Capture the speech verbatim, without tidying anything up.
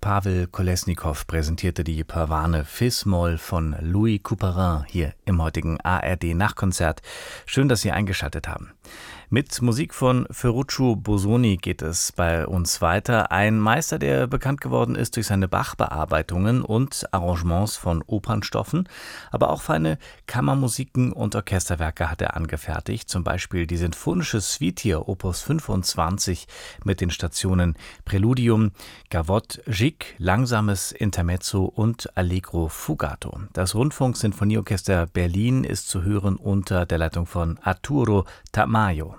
Pavel Kolesnikow präsentierte die Pavane Fis-Moll von Louis Couperin hier im heutigen A R D-Nachtkonzert. Schön, dass Sie eingeschaltet haben. Mit Musik von Ferruccio Bosoni geht es bei uns weiter. Ein Meister, der bekannt geworden ist durch seine Bach-Bearbeitungen und Arrangements von Opernstoffen, aber auch feine Kammermusiken und Orchesterwerke hat er angefertigt. Zum Beispiel die sinfonische Suite hier, Opus fünfundzwanzig, mit den Stationen Präludium, Gavotte, Gigue, langsames Intermezzo und Allegro Fugato. Das Rundfunk-Sinfonieorchester Berlin ist zu hören unter der Leitung von Arturo Tamayo.